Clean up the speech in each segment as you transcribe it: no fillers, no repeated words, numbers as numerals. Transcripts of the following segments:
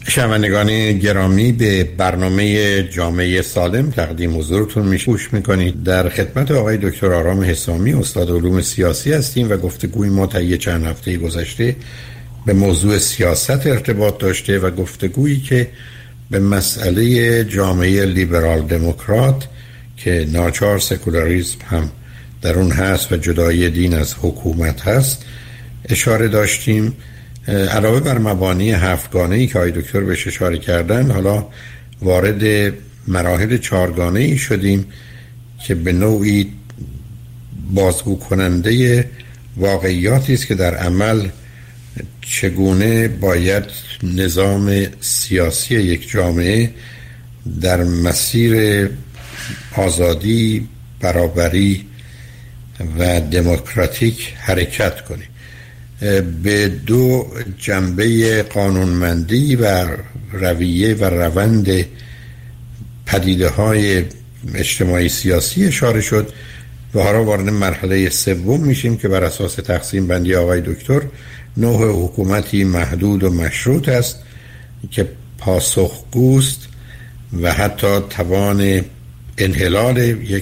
شنوندگان گرامی، به برنامه جامعه سالم تقدیم حضورتون گوش میکنید. در خدمت آقای دکتر آرام حسامی، استاد علوم سیاسی هستیم و گفتگوی ما طی چند هفته گذشته به موضوع سیاست ارتباط داشته و گفتگویی که به مسئله جامعه لیبرال دموکرات که ناچار سکولاریسم هم در اون هست و جدایی دین از حکومت هست اشاره داشتیم. علاوه بر مبانی هفتگانه‌ای که آقای دکتر بهش اشاره کردن، حالا وارد مراحل چهارگانه‌ای شدیم که به نوعی بازگو کننده واقعیاتی است که در عمل چگونه باید نظام سیاسی یک جامعه در مسیر آزادی، برابری و دموکراتیک حرکت کنه. به دو جنبه قانونمندی و رویه و روند پدیده‌های اجتماعی سیاسی اشاره شد و حالا وارد مرحله سوم میشیم که بر اساس تقسیم بندی آقای دکتر نوع حکومتی محدود و مشروط است که پاسخگوست و حتی توان انحلال یک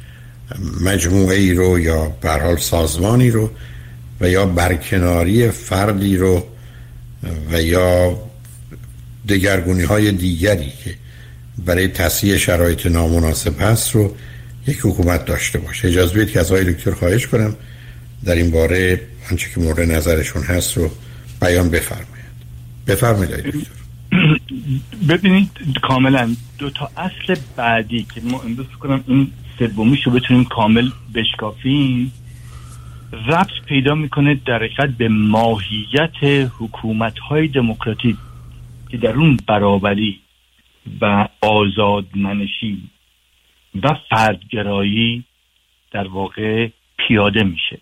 مجموعه ای رو یا به هر حال سازمانی رو و یا برکناری فردی رو و یا دگرگونی های دیگری که برای تصحیح شرایط نامناسب هست رو یک حکومت داشته باشه. اجازه بدید که از آقای دکتر خواهش کنم در این باره آنچه که مورد نظرشون هست رو بیان بفرمایید. بفرمایید آقای دکتر. ببینید، کاملا دو تا اصل بعدی که ما امروز کنم این سومیش رو بتونیم کامل بشکافیم ربط پیدا میکنه در حقیقت به ماهیت حکومت‌های دموکراتیک که در اون برابری و آزادمنشی و فردگرایی در واقع پیاده میشه.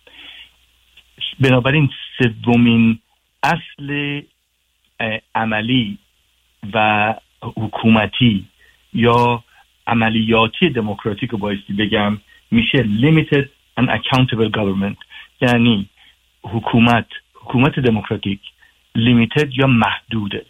بنابراین سومین اصل عملی و حکومتی یا عملیاتی دموکراتیک رو بایستی بگم میشه limited and accountable government، یعنی حکومت دموکراتیک لیمیتد یا محدوده،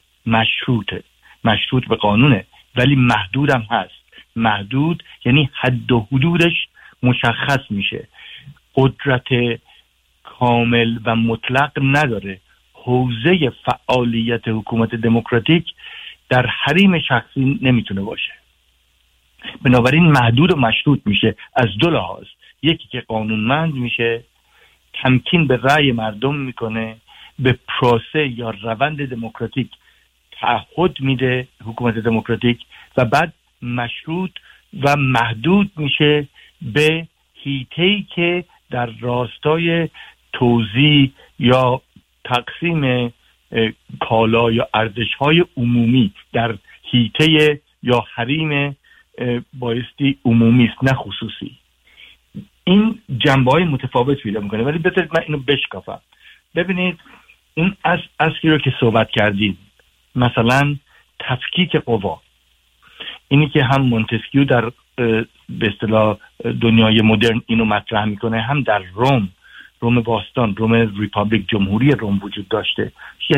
مشروط به قانونه ولی محدود هم هست. محدود یعنی حد و حدودش مشخص میشه، قدرت کامل و مطلق نداره. حوزه فعالیت حکومت دموکراتیک در حریم شخصی نمیتونه باشه. بنابراین محدود و مشروط میشه از دو لحاظ. یکی که قانونمند میشه، تمکین به رأی مردم میکنه، به پروسه یا روند دموکراتیک تعهد میده حکومت دموکراتیک، و بعد مشروط و محدود میشه به حیطه‌ای که در راستای توزیع یا تقسیم کالا یا ارزش‌های عمومی در حیطه یا حریم بایستی عمومی است نه خصوصی. این جنبه‌های متفاوت پیدا میکنه، ولی بذارید من اینو بشکافم. ببینید اون اصلی رو که صحبت کردید، مثلا تفکیک قوا، اینی که هم مونتسکیو در به اصطلاح دنیای مدرن اینو مطرح میکنه، هم در روم باستان، روم ریپابلیک، جمهوری روم وجود داشته.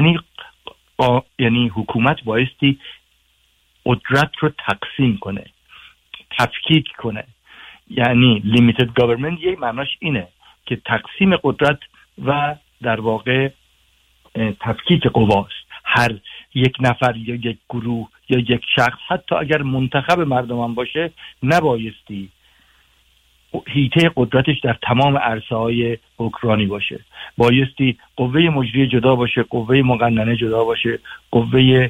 یعنی حکومت بایستی قدرت رو تقسیم کنه، تفکیک کنه. یعنی لیمیتد گاورمنت یه معناش اینه که تقسیم قدرت و در واقع تفکیک قواست. هر یک نفر یا یک گروه یا یک شخص حتی اگر منتخب مردم هم باشه نبایستی حیطه قدرتش در تمام عرصه‌های حکمرانی باشه. بایستی قوه مجریه جدا باشه، قوه مقننه جدا باشه، قوه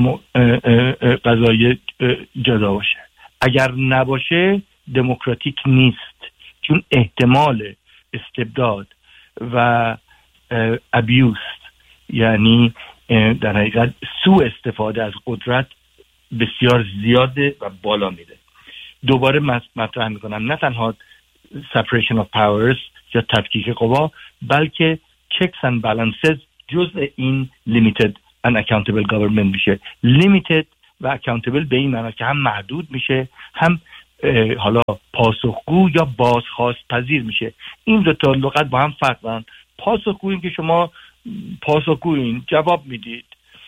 قضاییه جدا باشه. اگر نباشه دموکراتیک نیست، چون احتمال استبداد و ابیوز یعنی در حقیقت سوء استفاده از قدرت بسیار زیاده و بالا میره. دوباره مطرح میکنم، نه تنها separation of powers یا تفکیک قوا، بلکه checks and balances جزء این limited and accountable government میشه. limited و accountable به این معنی که هم محدود میشه، هم حالا پاسخگو یا بازخواست پذیر میشه. این دو تا لغت با هم فرق دارن. پاسخگویی که شما پاسخگویین، جواب میدید،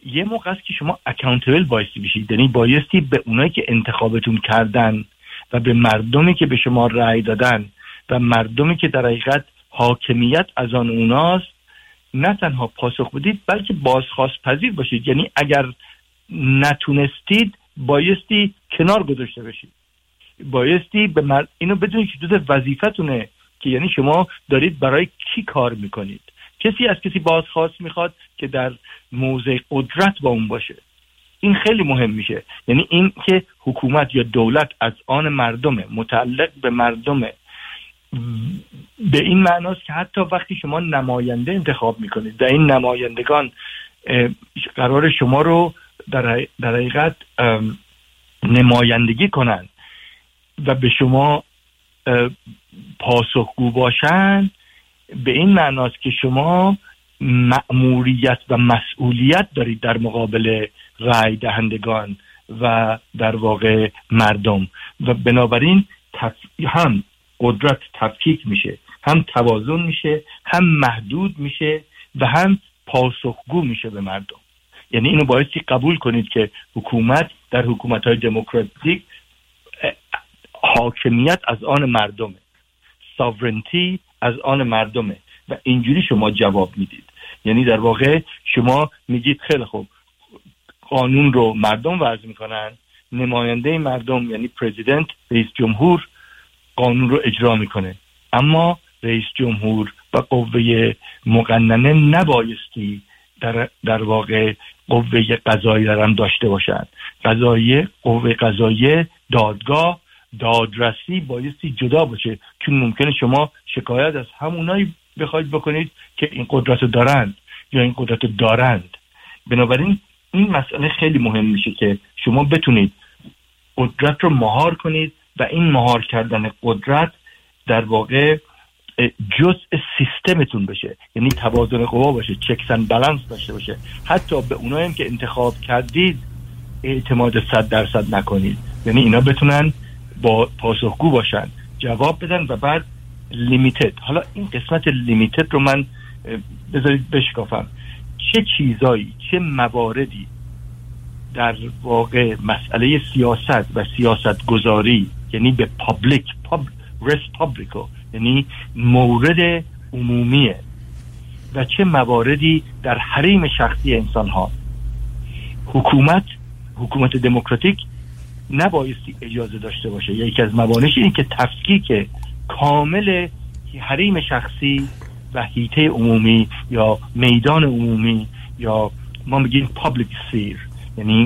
یه موقع است که شما اکانتبل بایستی بشید، یعنی بایستی به اونایی که انتخابتون کردن و به مردمی که به شما رأی دادن و مردمی که در حقیقت حاکمیت از آن اوناست نه تنها پاسخ بدید بلکه بازخواست پذیر باشید. یعنی اگر نتونستید بایستی کنار گذاشته بشید، بایستی اینو بدونید که جزء وظیفتونه که یعنی شما دارید برای کی کار میکنید. کسی از کسی بازخواست میخواد که در موضع قدرت با اون باشه. این خیلی مهم میشه، یعنی این که حکومت یا دولت از آن مردمه، متعلق به مردمه، به این معناست که حتی وقتی شما نماینده انتخاب میکنید و این نمایندگان قرار شما رو در حقیقت نمایندگی کنن و به شما پاسخگو باشن، به این معناست که شما مأموریت و مسئولیت دارید در مقابل رای دهندگان و در واقع مردم و بنابراین هم قدرت تفکیک میشه، هم توازن میشه، هم محدود میشه و هم پاسخگو میشه به مردم. یعنی اینو بایستی قبول کنید که حکومت در حکومت‌های دموکراتیک حاکمیت از آن مردمه، ساورنتی از آن مردمه و اینجوری شما جواب میدید. یعنی در واقع شما میگید خیلی خوب، قانون رو مردم وضع میکنن، نماینده مردم یعنی پرزیدنت، رئیس جمهور قانون رو اجرا میکنه، اما رئیس جمهور و قوه مقننه نبایستی در واقع قوه قضایی هم داشته باشند. قوه قضایی، دادگاه، دادرسی بایستی جدا باشه، چون ممکنه شما شکایت از همونایی بخواید بکنید که این قدرت رو دارند یا این قدرت رو دارند. بنابراین این مسئله خیلی مهم میشه که شما بتونید قدرت رو مهار کنید و این مهار کردن قدرت در واقع جزء سیستمتون بشه، یعنی توازن قوا باشه، چکس اند بالانس داشته باشه. حتی به اونایی که انتخاب کردید اعتماد 100% نکنید، یعنی اینا بتونن با پاسخگو باشن، جواب بدن و بعد لیمیتد. حالا این قسمت لیمیتد رو من بذارید بشکافم. چه چیزایی، چه مواردی در واقع مسئله سیاست و سیاست گذاری، یعنی به رس پابلیکو، یعنی مورد عمومیه و چه مواردی در حریم شخصی انسان ها. حکومت دموکراتیک نبایستی اجازه داشته باشه. یکی از موانعش اینه که تفکیک کامل حریم شخصی و حیطه عمومی یا میدان عمومی یا ما میگیم پابلیک سفیر، یعنی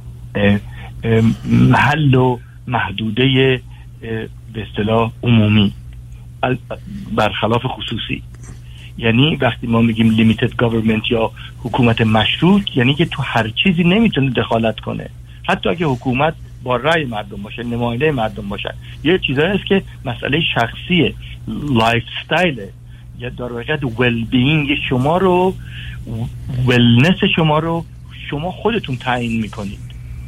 محل و محدوده به اصطلاح عمومی برخلاف خصوصی. یعنی وقتی ما میگیم لیمیتد گاورمنت یا حکومت مشروط، یعنی که تو هر چیزی نمیتونه دخالت کنه، حتی اگه حکومت با رأی مردم باشه، نماینده مردم باشه. یه چیزایی هست که مسئله شخصیه، لایف استایل یا در واقع ویل بینگ شما رو، ولنس شما رو شما خودتون تعیین میکنید.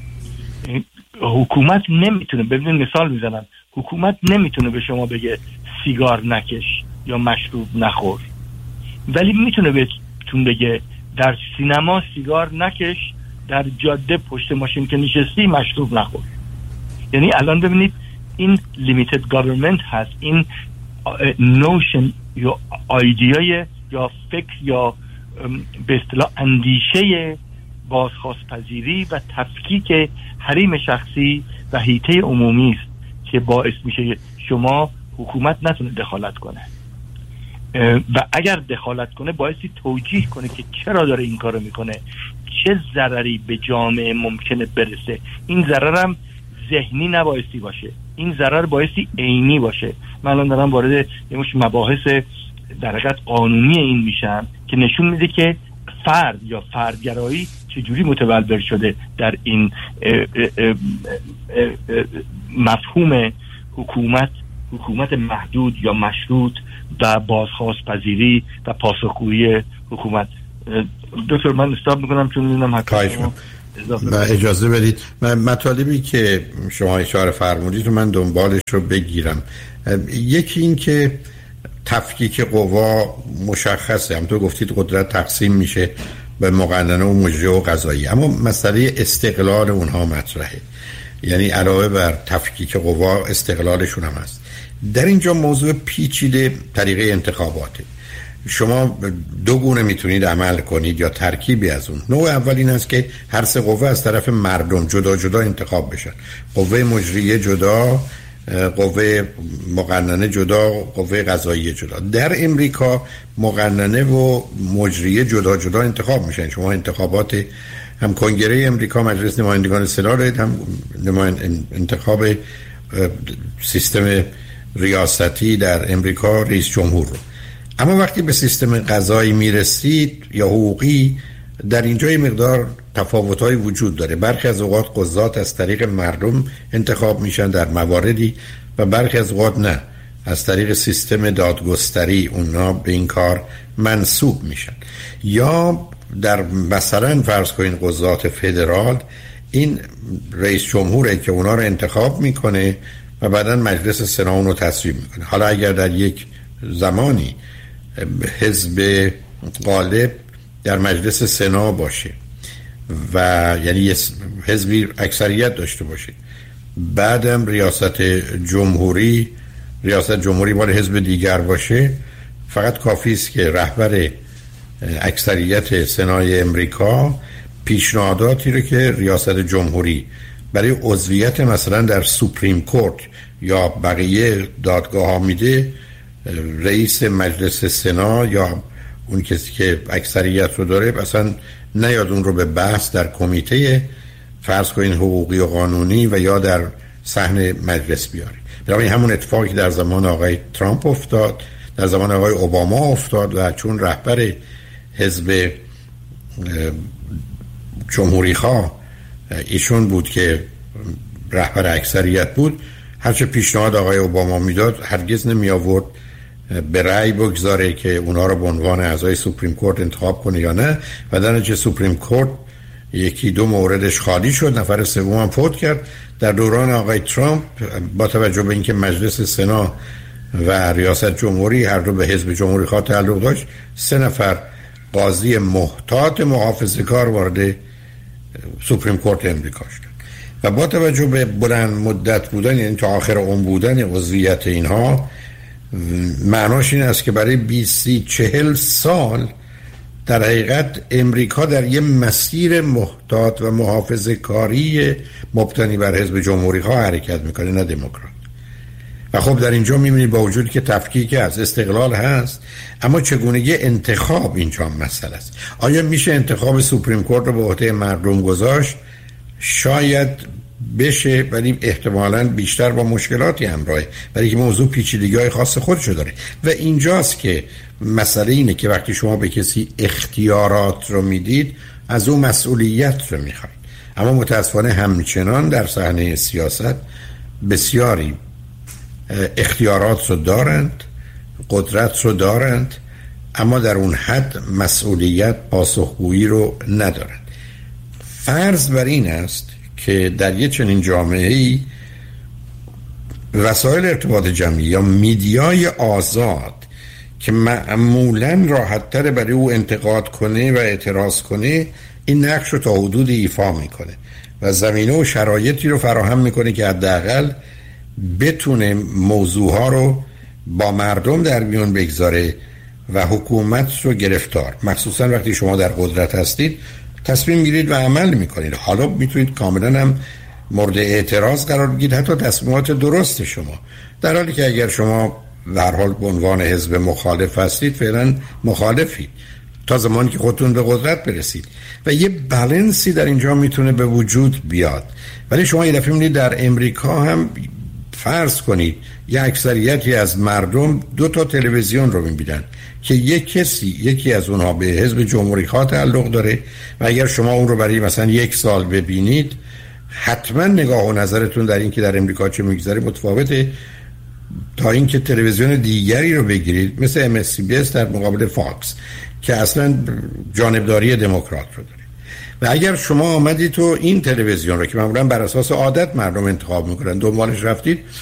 حکومت نمیتونه، ببینید مثال میزنم، حکومت نمیتونه به شما بگه سیگار نکش یا مشروب نخور، ولی میتونه بهتون بگه در سینما سیگار نکش، در جاده پشت ماشین که نشستی مشروب نخور. یعنی الان ببینید این لیمیتد گاورمنت هست، این نوشن یا ایده یا فکر یا به اصطلاح اندیشه بازخواست پذیری و تفکیک حریم شخصی و حیطه عمومی است که باعث میشه شما حکومت نتونه دخالت کنه و اگر دخالت کنه باعثی توجیه کنه که چرا داره این کارو میکنه، چه ضرری به جامعه ممکنه برسه. این ضرر هم ذهنی نبایستی باشه، این ضرر بایستی عینی باشه. من الان دارم وارد یه مش مباحث در حقیقت قانونی این میشم که نشون میده که فرد یا فردگرایی چجوری متولد شده در این مفهوم حکومت محدود یا مشروط و بازخواست پذیری و پاسخگویی حکومت. دکتر من استاپ میکنم چون میدونم حقیقتا اجازه بدید مطالبی که شما اشاره فرمودید رو من دنبالش رو بگیرم. یکی این که تفکیک قوا مشخصه، همونطور گفتید قدرت تقسیم میشه، به مقننه و مجریه و قضایی. اما مسئله استقلال اونها مطرحه، یعنی علاوه بر تفکیک قوا استقلالشون هم هست. در اینجا موضوع پیچیده طریقه انتخاباته. شما دو گونه میتونید عمل کنید یا ترکیبی از اون. نوع اول این است که هر سه قوه از طرف مردم جدا جدا انتخاب بشن، قوه مجریه جدا، قوه مقننه جدا، قوه قضاییه جدا. در امریکا مقننه و مجریه جدا جدا انتخاب میشن. شما انتخابات هم کنگره امریکا، مجلس نمایندگان سنا دارید، هم انتخاب سیستم ریاستی در امریکا رئیس جمهور رو. اما وقتی به سیستم قضایی میرسید یا حقوقی، در اینجا یه مقدار تفاوت‌های وجود داره. برخی از اوقات قضات از طریق مردم انتخاب میشن در مواردی و برخی از اوقات نه، از طریق سیستم دادگستری اونا به این کار منصوب میشن. یا در مثلا فرض کنین قضات فدرال، این رئیس جمهوره که اونا رو انتخاب میکنه و بعداً مجلس سنا اون رو تصویب میکنه. حالا اگر در یک زمانی حزب غالب در مجلس سنا باشه و یعنی حزبی اکثریت داشته باشه، بعدم ریاست جمهوری مال حزب دیگر باشه، فقط کافی است که رهبر اکثریت سنای امریکا پیشنهاداتی رو که ریاست جمهوری برای عضویت مثلا در سوپریم کورت یا بقیه دادگاه ها میده، رئیس مجلس سنا یا اون کسی که اکثریت رو داره اصلا نیاد اون رو به بحث در کمیته فرض کنین حقوقی و قانونی و یا در صحن مجلس بیاره. برای همون اتفاقی در زمان آقای ترامپ افتاد، در زمان آقای اوباما افتاد و چون رهبر حزب جمهوری خواه ایشون بود که رهبر اکثریت بود، هرچه پیشنهاد آقای اوباما میداد هرگز نمی آورد به رأی بگذاره که اونها رو به عنوان اعضای سوپریم کورت انتخاب کنه یا نه، و در نتیجه سوپریم کورت یکی دو موردش خالی شد، نفر سوم هم فوت کرد. در دوران آقای ترامپ با توجه به اینکه مجلس سنا و ریاست جمهوری هر دو به حزب جمهوری خواه تعلق داشت، 3 نفر قاضی محتاط محافظه‌کار وارد سوپریم کورت امریکا شد و با توجه به بلند مدت بودن، یعنی تا آخر عمر بودن عضویت اینها، معناش این است که برای 20-40 سال در حقیقت امریکا در یه مسیر محتاط و محافظه‌کاری مبتنی بر حزب جمهوری خواه حرکت میکنه، نه دموکرات. و خب در اینجا میبینید با وجود که تفکیک هست، استقلال هست، اما چگونگی انتخاب اینجا مسئله است. آیا میشه انتخاب سوپریم کورت رو به عهده مردم گذاشت؟ شاید بشه، ولی احتمالاً بیشتر با مشکلاتی همراهه، برای که موضوع پیچیدگی‌های خاص خودشو داره. و اینجاست که مسئله اینه که وقتی شما به کسی اختیارات رو میدید، از اون مسئولیت رو میخواید. اما متاسفانه همچنان در صحنه سیاست بسیاری اختیارات رو دارند، قدرت رو دارند، اما در اون حد مسئولیت پاسخگویی رو ندارند. فرض بر این است که در یک چنین جامعه‌ای وسایل ارتباط جمعی یا میدیای آزاد که معمولاً راحت‌تر برای او انتقاد کنه و اعتراض کنه، این نقش رو تا حدودی ایفا میکنه و زمینه و شرایطی رو فراهم میکنه که حداقل بتونه موضوعها رو با مردم در میون بگذاره و حکومت رو گرفتار، مخصوصا وقتی شما در قدرت هستید، تصمیم گیرید و عمل میکنید. حالا میتونید کاملا هم مورد اعتراض قرار بگیرید، حتی تصمیمات درست شما، در حالی که اگر شما در حال به عنوان حزب مخالف هستید، فعلا مخالفید تا زمانی که خودتون به قدرت برسید. و یه بالانسی در اینجا میتونه به وجود بیاد. ولی شما یه دفعه می‌بینید در امریکا هم فرض کنید یه اکثریتی از مردم 2 تا تلویزیون رو می‌بینن که یکی از اونها به حزب جمهوری خواه تعلق داره و اگر شما اون رو برای مثلا 1 سال ببینید، حتما نگاه و نظرتون در این که در امریکا چه میگذره متفاوته تا اینکه تلویزیون دیگری رو بگیرید مثل MSCBS در مقابل فاکس که اصلا جانبداری دموکرات رو داره. و اگر شما آمدید تو این تلویزیون رو که معمولا بر اساس عادت مردم انتخاب میکنن دنبالش رفتید،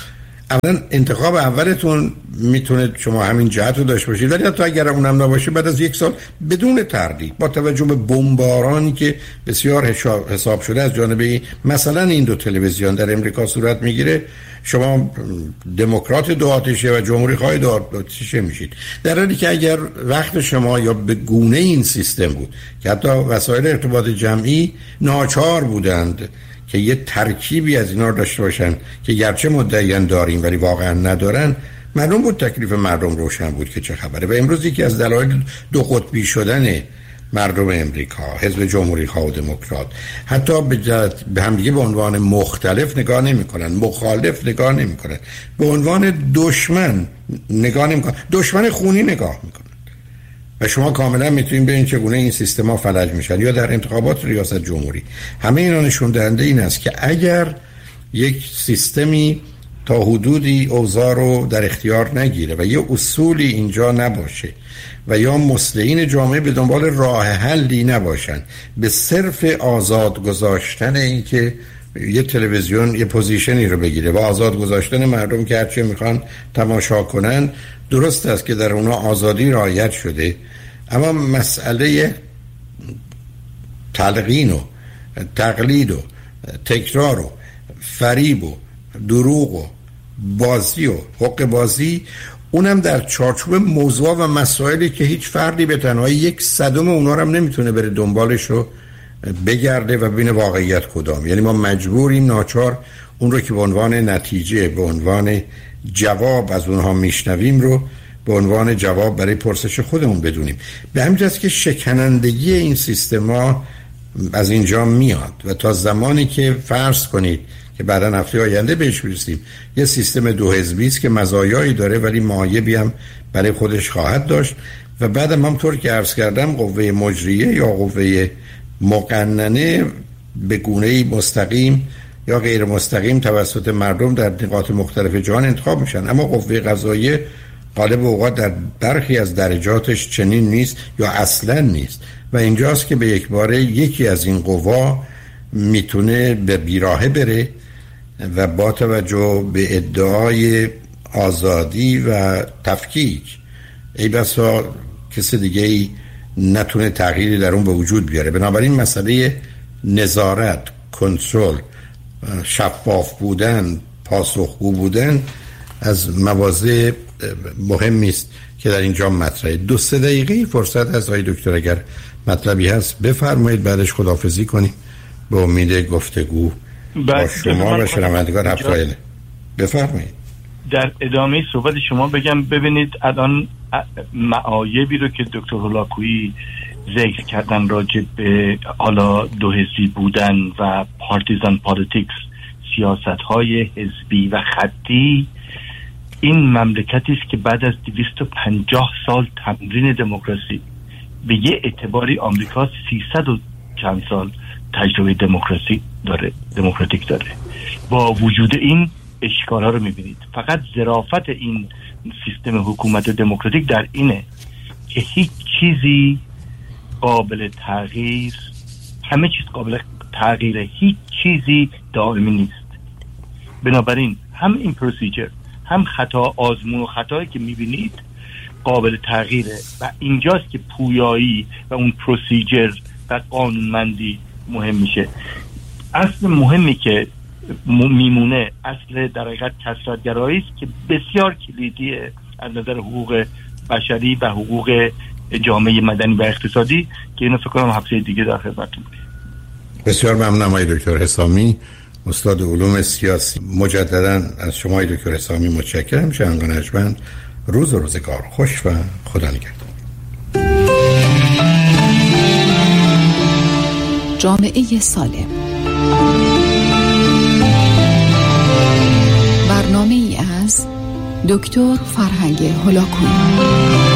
اولا انتخاب اولتون میتونه شما همین جهت رو داشته باشید، ولی حتی اگر اونم نباشه بعد از 1 سال بدون تردید با توجه به بمبارانی که بسیار حساب شده از جانب مثلا این 2 تلویزیون در امریکا صورت میگیره، شما دموکرات 2 آتشه و جمهوری خواه 2 آتشه میشید. در حالی که اگر وقت شما یا به گونه این سیستم بود که حتی وسایل ارتباط جمعی ناچار بودند که یه ترکیبی از اینا رو داشته باشن که گرچه مدعیان داریم ولی واقعا ندارن، معلوم بود تکلیف مردم روشن بود که چه خبره. و امروز یکی از دلایل 2 قطبی شدن مردم امریکا، حزب جمهوری خواه و دموکرات، حتی به همدیگه به عنوان مختلف نگاه نمی‌کنن، مخالف نگاه نمی‌کنن، به عنوان دشمن نگاه نمی‌کنن، دشمن خونی نگاه می‌کنن. و شما کاملا میتونید ببینید چگونه این سیستم‌ها فلج میشن. یا در انتخابات ریاست جمهوری همه اینا نشون دهنده این است که اگر یک سیستمی تا حدودی اوضاع رو در اختیار نگیره و یه اصولی اینجا نباشه و یا مصلحین جامعه به دنبال راه حلی نباشن، به صرف آزاد گذاشتن این که یه تلویزیون یه پوزیشنی رو بگیره و آزاد گذاشتن مردم که هرچی میخوان تماشا کنن، درست است که در اونا آزادی رعایت شده، اما مسئله تلقین و تقلید و تکرار و فریب و دروغ و بازی و حق بازی، اونم در چارچوب موضوع و مسائلی که هیچ فردی به تنهایی 1/100 اونا رو هم نمیتونه بره دنبالش رو بگرده و ببینه واقعیت کدام. یعنی ما مجبوریم ناچار اون رو که به عنوان نتیجه، به عنوان جواب از اونها میشنویم رو به عنوان جواب برای پرسش خودمون بدونیم. به همین جاست که شکنندگی این سیستما از اینجا میاد و تا زمانی که فرض کنید که بعدا هفته آینده بهش برسیم یه سیستم 2 حزبی است که مزایایی داره ولی معایبی هم برای خودش خواهد داشت و بعدم همونطور که عرض کردم قوه مجریه یا قوه مقننه به گونه‌ای مستقیم یا غیر مستقیم توسط مردم در نقاط مختلف جهان انتخاب میشن، اما قوه قضاییه غالب اوقات در برخی از درجاتش چنین نیست یا اصلا نیست و اینجاست که به یک باره یکی از این قوا میتونه به بیراهه بره و با توجه به ادعای آزادی و تفکیک ای بسا کسی دیگه ای نتونه تغییری در اون به وجود بیاره. بنابراین مسئله نظارت، کنترل، شفاف بودن، پاسخگو بودن از مواضع مهمی است که در اینجا مطرحه. 2-3 دقیقه فرصت هست آقای دکتر اگر مطلبی هست بفرمایید، بعدش خداحافظی کنیم به امید گفتگو با شما و شنوندگان هفته‌آینده. بفرمایید. در ادامه صحبت شما بگم ببینید الان معایبی رو که دکتر هولاکویی ذکر کردن راجع به حالا 2 حزبی بودن و پارتیزان پالیتیکس، سیاست‌های حزبی و خطی، این مملکتی است که بعد از 250 سال تمرین دموکراسی به یه اعتباری آمریکا 300 و چند سال تجربه دموکراتیک داره. با وجود این اشکال‌ها رو می‌بینید. فقط ظرافت این سیستم حکومت دموکراتیک در اینه که هیچ چیزی قابل تغییر، همه چیز قابل تغییره، هیچ چیزی دائمی نیست. بنابراین هم این پروسیجر هم خطا آزمون و خطایی که می‌بینید قابل تغییره و اینجاست که پویایی و اون پروسیجر و قانونمندی مهم میشه. اصل مهمی که میمونه اصل در حقیقت کثرت‌گرایی است که بسیار کلیدیه از نظر حقوق بشری و حقوق جامعه مدنی و اقتصادی که اینو فکر کنم هفته دیگه در خدمتتون باشیم. بسیار ممنونم آقای دکتر حسامی، استاد علوم سیاسی. مجددا از شما آقای دکتر حسامی متشکرم. شنوندگان روز و روزگار خوش و خدا نگهدار. جامعه سالم، برنامه‌ای از دکتر فرهنگ هولاکویی.